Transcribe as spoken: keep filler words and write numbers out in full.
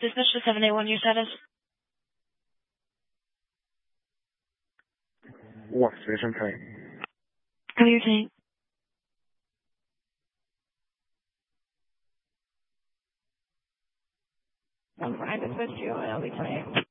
Dispatch to seven eight one, your status? One station tank. Go to your tank. I'm fine, dispatch to you, I'll be tank.